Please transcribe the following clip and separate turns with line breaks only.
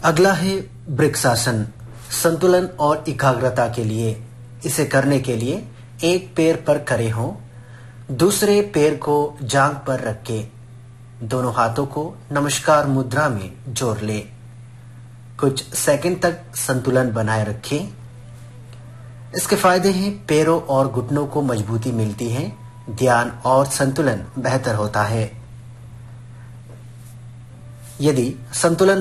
अगला है वृक्षासन। संतुलन और एकाग्रता के लिए इसे करने के लिए एक पैर पर खड़े हों, दूसरे पैर को जांघ पर रख के दोनों हाथों को नमस्कार मुद्रा में जोड़ ले। कुछ सेकंड तक संतुलन बनाए रखें। इसके फायदे हैं, पैरों और घुटनों को मजबूती मिलती है, ध्यान और संतुलन बेहतर होता है। यदि संतुलन